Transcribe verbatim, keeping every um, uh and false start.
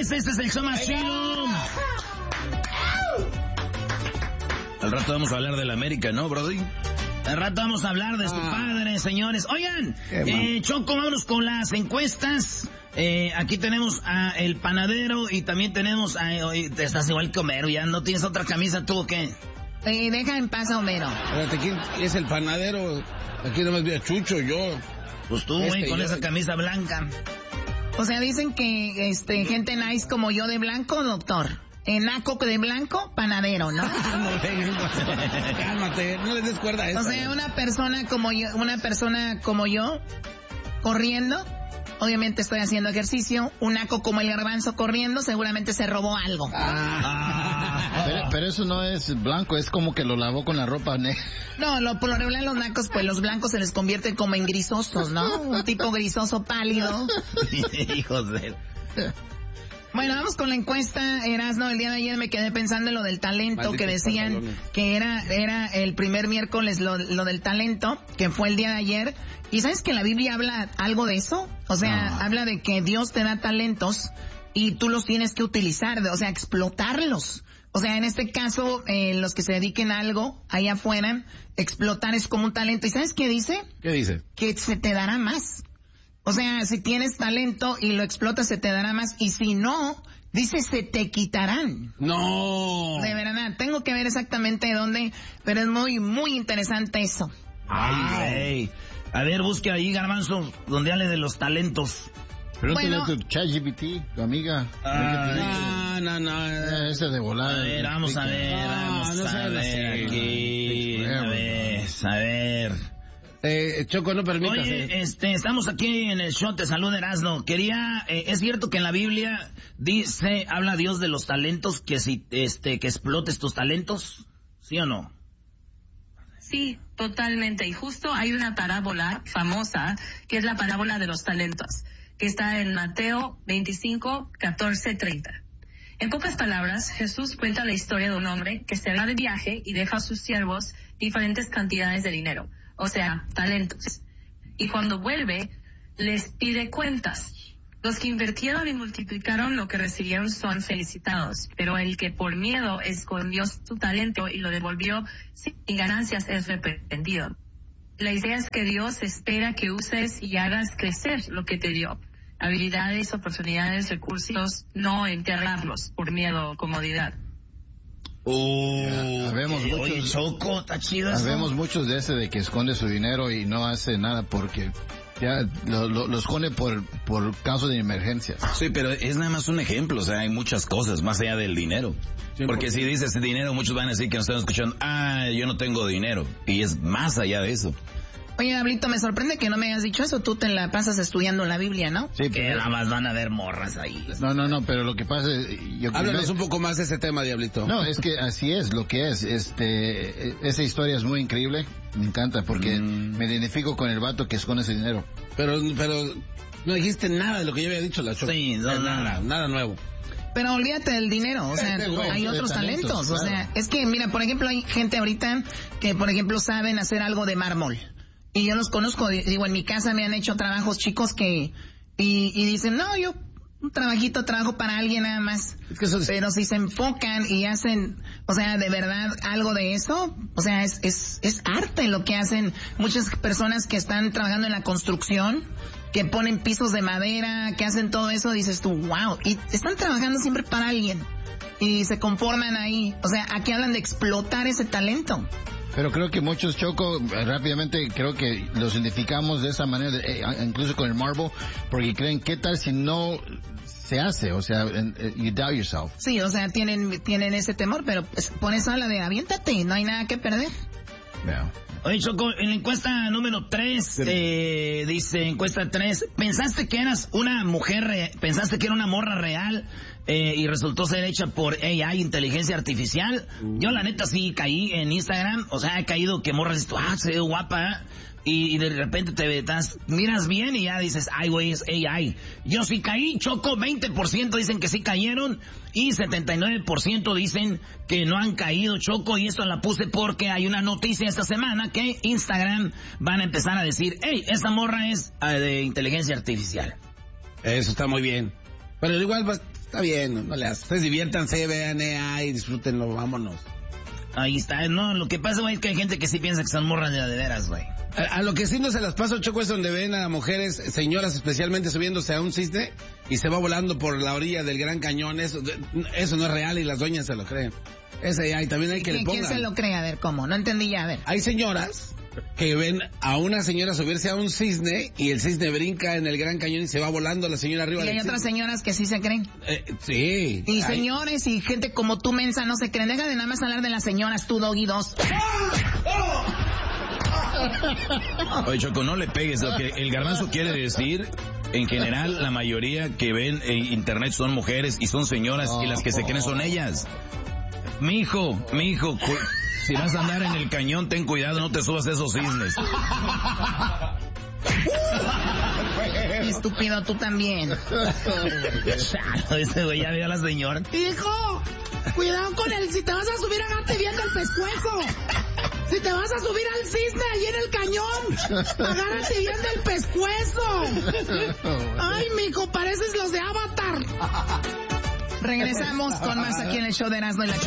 señores, este es el show más chido. Al rato vamos a hablar de la América, ¿no, Brody? Al rato vamos a hablar de su ah. padre, señores. Oigan, eh, Choco, vámonos con las encuestas. Eh, aquí tenemos a el panadero y también tenemos a... Eh, estás igual que Homero, ¿ya no tienes otra camisa tú o qué? Eh, deja en paz a Homero. Espérate, ¿quién es el panadero? Aquí nomás vi a Chucho, yo. Pues tú, güey, este, con yo... esa camisa blanca. O sea, dicen que este gente nice como yo de blanco, doctor. En naco de blanco, panadero, ¿no? no Cálmate, no les des cuerda a eso. O sea, una persona como yo, una persona como yo, corriendo, obviamente estoy haciendo ejercicio, un naco como el garbanzo corriendo, seguramente se robó algo. Ah. Pero, pero eso no es blanco, es como que lo lavó con la ropa negra. No, lo, por lo regular los nacos, pues los blancos se les convierten como en grisosos, ¿no? Un tipo grisoso pálido. Hijos de... Bueno, vamos con la encuesta, Erasno. El día de ayer me quedé pensando en lo del talento, Maldito que decían pantalones. que era era el primer miércoles lo, lo del talento, que fue el día de ayer. ¿Y sabes que la Biblia habla algo de eso? O sea, ah. habla de que Dios te da talentos y tú los tienes que utilizar, o sea, explotarlos. O sea, en este caso, eh, los que se dediquen a algo allá afuera, explotar es como un talento. ¿Y sabes qué dice? ¿Qué dice? Que se te dará más. O sea, si tienes talento y lo explotas, se te dará más. Y si no, dice, se te quitarán. No. De verdad, tengo que ver exactamente dónde, pero es muy, muy interesante eso. Ay, güey. A ver, busque ahí, Garbanzo, donde hable de los talentos. Pregúntale bueno, a tu ChatGPT, tu amiga. Ah, no, no, no. Ese de volada. A ver, vamos a ver, vamos no, no a ver aquí. A ver, a ver. Eh, Choco, no permitas. Oye, eh. este, estamos aquí en el show, te saluda Erasno. Quería, eh, es cierto que en la Biblia dice, habla Dios de los talentos, que si, este, que explotes tus talentos, ¿sí o no? Sí, totalmente. Y justo hay una parábola famosa, que es la parábola de los talentos, que está en Mateo veinticinco, catorce, treinta. En pocas palabras, Jesús cuenta la historia de un hombre que se va de viaje y deja a sus siervos diferentes cantidades de dinero. O sea, talentos. Y cuando vuelve, les pide cuentas. Los que invirtieron y multiplicaron lo que recibieron son felicitados, pero el que por miedo escondió su talento y lo devolvió sin ganancias es reprendido. La idea es que Dios espera que uses y hagas crecer lo que te dio. Habilidades, oportunidades, recursos, no enterrarlos por miedo o comodidad. Oh, habemos muchos, oye, Choco, está chido eso. Habemos muchos de ese de que esconde su dinero y no hace nada porque ya lo, lo, lo esconde por, por caso de emergencias. Sí, pero es nada más un ejemplo, o sea, hay muchas cosas más allá del dinero. Sí, porque, porque si dices dinero, muchos van a decir que nos están escuchando, ah, yo no tengo dinero. Y es más allá de eso. Oye, Diablito, me sorprende que no me hayas dicho eso. Tú te la pasas estudiando la Biblia, ¿no? Sí, que nada más van a ver morras ahí. No, no, no, pero lo que pasa es... Yo Háblanos me... un poco más de ese tema, Diablito. No, es que así es lo que es. Este, esa historia es muy increíble. Me encanta porque mm. me identifico con el vato que esconde ese dinero. Pero, pero no dijiste nada de lo que yo había dicho, la Choco. Sí, no, nada, nada, nada nuevo. Pero olvídate del dinero, o sea, hay otros talentos. talentos. O sea, claro. Es que, mira, por ejemplo, hay gente ahorita que, por ejemplo, saben hacer algo de mármol. Y yo los conozco, digo, en mi casa me han hecho trabajos chicos que, y, y dicen, no, yo un trabajito trabajo para alguien nada más. Es que eso es... Pero si se enfocan y hacen, o sea, de verdad algo de eso, o sea, es, es, es arte lo que hacen muchas personas que están trabajando en la construcción, que ponen pisos de madera, que hacen todo eso, dices tú, wow, y están trabajando siempre para alguien. Y se conforman ahí, o sea, aquí hablan de explotar ese talento. Pero creo que muchos, Choco, rápidamente creo que los identificamos de esa manera, de, eh, incluso con el marble, porque creen, ¿qué tal si no se hace? O sea, you doubt yourself. Sí, o sea, tienen tienen ese temor, pero pues, por eso habla de aviéntate, no hay nada que perder. Yeah. Oye, Choco, en la encuesta número tres, sí. eh, dice, encuesta tres, ¿pensaste que eras una mujer, re- pensaste que era una morra real eh, y resultó ser hecha por A I, inteligencia artificial? Uh. Yo la neta sí caí en Instagram, o sea, he caído que morras, ah, se ve guapa, y, y de repente te estás, miras bien y ya dices, ay, güey, es A I. Yo sí caí, Choco, veinte por ciento dicen que sí cayeron y setenta y nueve por ciento dicen que no han caído, Choco, y esto la puse porque hay una noticia esta semana que Instagram van a empezar a decir, hey, esta morra es uh, de inteligencia artificial. Eso está muy bien. Pero igual Está bien, no le haces. Ustedes diviértanse, vean E A y disfrútenlo, vámonos. Ahí está, no, lo que pasa, güey, es que hay gente que sí piensa que son morras de, de veras, güey. A, a lo que sí no se las paso, Choco, es donde ven a mujeres, señoras especialmente, subiéndose a un cisne y se va volando por la orilla del Gran Cañón. Eso, eso no es real y las dueñas se lo creen. Ese hay, también hay que le pongan. ¿Quién se lo cree? A ver, ¿cómo? No entendí ya, a ver. Hay señoras que ven a una señora subirse a un cisne y el cisne brinca en el Gran Cañón y se va volando la señora arriba. Y hay otras señoras que sí se creen. Eh, sí. Y hay... señores y gente como tú, mensa, no se creen. Deja de nada más hablar de las señoras, tú, Doggy dos. Oye, Choco, no le pegues. Lo que el garbanzo quiere decir, en general, la mayoría que ven en internet son mujeres y son señoras, y las que se creen son ellas. Mijo, mijo, cu- si vas a andar en el cañón, ten cuidado, no te subas a esos cisnes. Estúpido, tú también. Ese güey ya vio a la señora. Hijo, cuidado con él. Si te vas a subir, agárrate bien del pescuezo. Si te vas a subir al cisne ahí en el cañón, agárrate bien del pescuezo. Ay, mijo, pareces los de Avatar. Regresamos con más aquí en el show de Erasmo y la